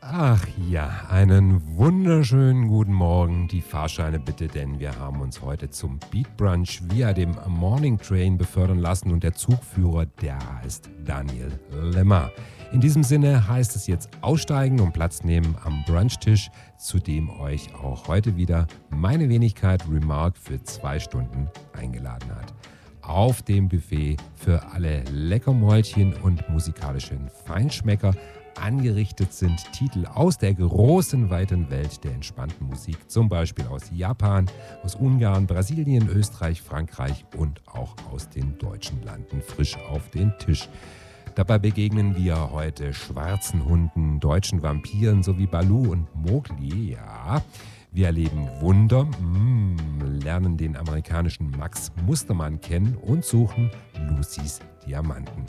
Ach ja, einen wunderschönen guten Morgen. Die Fahrscheine bitte, denn wir haben uns heute zum Beat Brunch via dem Morning Train befördern lassen und der Zugführer, der heißt Daniel Lemmer. In diesem Sinne heißt es jetzt aussteigen und Platz nehmen am Brunchtisch, zu dem euch auch heute wieder meine Wenigkeit Remark für 2 Stunden eingeladen hat. Auf dem Buffet für alle Leckermäulchen und musikalischen Feinschmecker angerichtet sind Titel aus der großen, weiten Welt der entspannten Musik, zum Beispiel aus Japan, aus Ungarn, Brasilien, Österreich, Frankreich und auch aus den deutschen Landen frisch auf den Tisch. Dabei begegnen wir heute schwarzen Hunden, deutschen Vampiren sowie Baloo und Mowgli, ja. Wir erleben Wunder, lernen den amerikanischen Max Mustermann kennen und suchen Lucys Diamanten.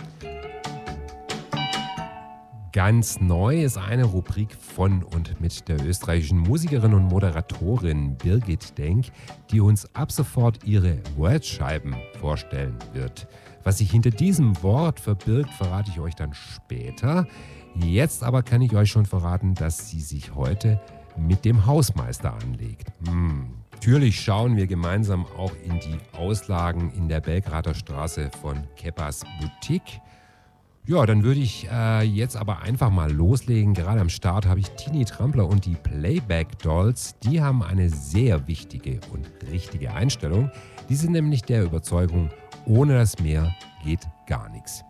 Ganz neu ist eine Rubrik von und mit der österreichischen Musikerin und Moderatorin Birgit Denk, die uns ab sofort ihre Wortscheiben vorstellen wird. Was sich hinter diesem Wort verbirgt, verrate ich euch dann später. Jetzt aber kann ich euch schon verraten, dass sie sich heute mit dem Hausmeister anlegt. Natürlich schauen wir gemeinsam auch in die Auslagen in der Belgrader Straße von Keppas Boutique. Ja, dann würde ich jetzt aber einfach mal loslegen. Gerade am Start habe ich Tini Trampler und die Playback Dolls. Die haben eine sehr wichtige und richtige Einstellung. Die sind nämlich der Überzeugung, ohne das Meer geht gar nichts.